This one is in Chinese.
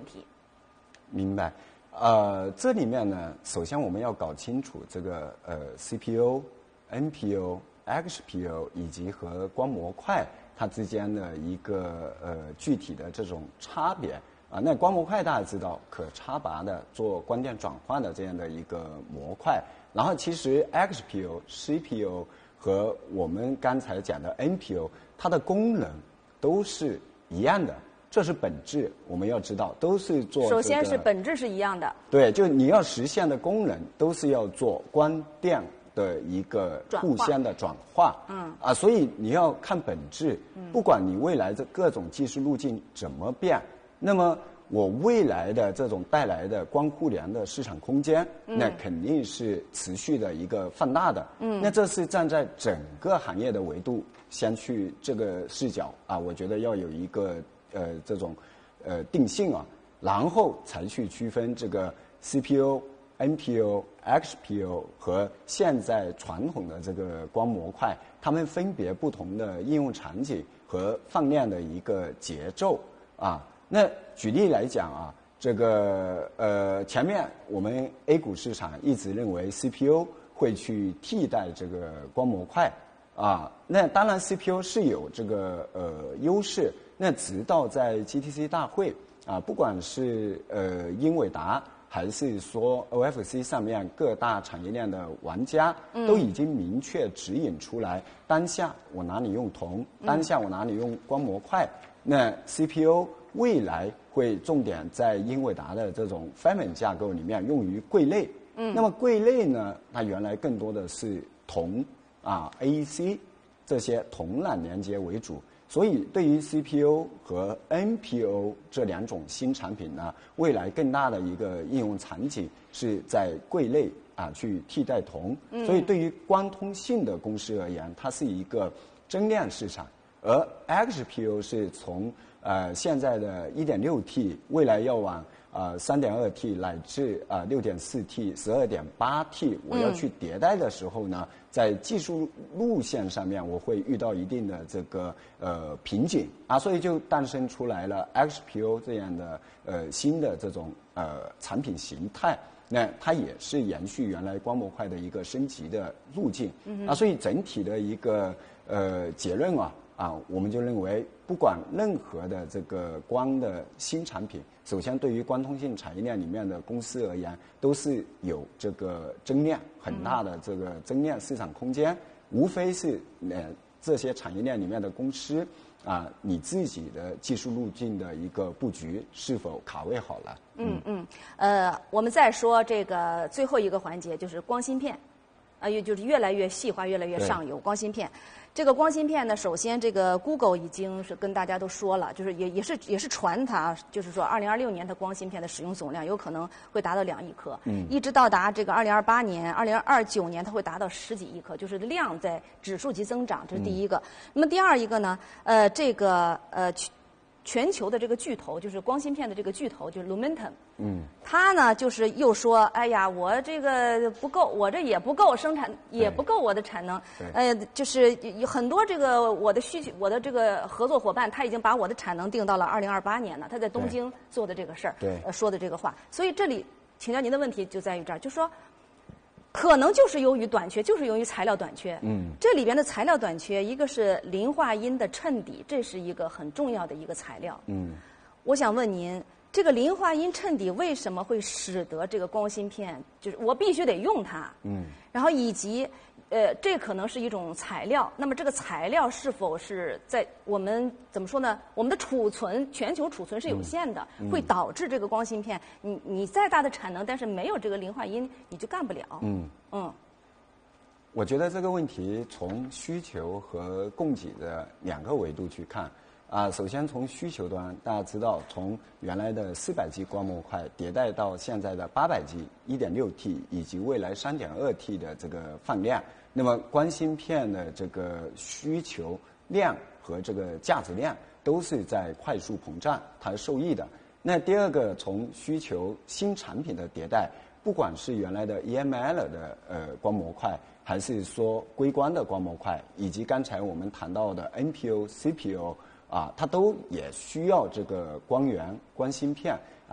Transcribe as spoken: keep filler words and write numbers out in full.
题。 明白。呃，这里面呢，首先我们要搞清楚这个呃 C P U、N P U、X P U 以及和光模块它之间的一个呃具体的这种差别啊。那光模块大家知道，可插拔的做光电转换的这样的一个模块。然后其实 X P U、C P U 和我们刚才讲的 N P U， 它的功能都是一样的。这是本质，我们要知道，都是做、这个。 首先是本质是一样的。 对，就你要实现的功能，都是要做光电的一个互相的转化。嗯。啊，所以你要看本质，不管你未来的各种技术路径怎么变，那么我未来的这种带来的光互联的市场空间，嗯、那肯定是持续的一个放大的。嗯。那这是站在整个行业的维度先去这个视角啊，我觉得要有一个。呃，这种呃定性啊，然后才去区分这个 C P U、N P U、X P U 和现在传统的这个光模块，它们分别不同的应用场景和放量的一个节奏啊。那举例来讲啊，这个呃前面我们 A 股市场一直认为 C P U 会去替代这个光模块啊，那当然 C P U 是有这个呃优势。那直到在 G T C 大会啊，不管是呃英伟达还是说 O F C 上面各大产业链的玩家，都已经明确指引出来，当下我哪里用铜，当下我哪里用光模块，那 C P U 未来会重点在英伟达的这种 Feynman 架构里面用于柜类。嗯，那么柜类呢，它原来更多的是铜啊 A E C 这些铜缆连接为主。所以，对于 C P U 和 N P U 这两种新产品呢，未来更大的一个应用场景是在柜类啊去替代铜。所以，对于光通信的公司而言，它是一个增量市场，而 X P U 是从呃现在的 一点六 T， 未来要往呃 三点二 T 乃至啊 六点四 T、十二点八 T， 我要去迭代的时候呢。在技术路线上面，我会遇到一定的这个呃瓶颈啊，所以就诞生出来了 X P U 这样的呃新的这种呃产品形态。那它也是延续原来光模块的一个升级的路径、嗯、啊，所以整体的一个呃结论啊啊，我们就认为，不管任何的这个光的新产品，首先对于光通信产业链里面的公司而言，都是有这个增量很大的这个增量市场空间，无非是呃这些产业链里面的公司啊，你自己的技术路径的一个布局是否卡位好了？ 嗯嗯，呃，我们再说这个最后一个环节，就是光芯片，啊，也就是越来越细化，越来越上游光芯片。这个光芯片呢，首先这个 Google 已经是跟大家都说了，就是也也是也是传它，就是说二零二六年的光芯片的使用总量有可能会达到两亿颗，嗯，一直到达这个二零二八年、二零二九年，它会达到十几亿颗，就是量在指数级增长，这是第一个。嗯、那么第二一个呢，呃，这个呃。全球的这个巨头，就是光芯片的这个巨头，就是 Lumentum。嗯。他呢，就是又说，哎呀，我这个不够，我这也不够生产，也不够我的产能。呃，就是有很多这个我的需求，我的这个合作伙伴，他已经把我的产能定到了二零二八年了。他在东京做的这个事儿，呃，说的这个话。所以这里请教您的问题就在于这儿，就说。可能就是由于短缺，就是由于材料短缺。嗯，这里边的材料短缺，一个是磷化铟的衬底，这是一个很重要的一个材料。嗯，我想问您，这个磷化铟衬底为什么会使得这个光芯片，就是我必须得用它？嗯，然后以及。呃，这可能是一种材料。那么这个材料是否是在我们怎么说呢？我们的储存全球储存是有限的，嗯、会导致这个光芯片，你你再大的产能，但是没有这个磷化铟，你就干不了。嗯嗯。 我觉得这个问题从需求和供给的两个维度去看。啊，首先从需求端，大家知道，从原来的四百 G 光模块迭代到现在的八百 G、一点六 T 以及未来三点二 T 的这个放量，那么光芯片的这个需求量和这个价值量都是在快速膨胀，它是受益的。那第二个，从需求新产品的迭代，不管是原来的 E M L 的呃光模块，还是说硅光的光模块，以及刚才我们谈到的 N P U、C P U。啊，它都也需要这个光源、光芯片。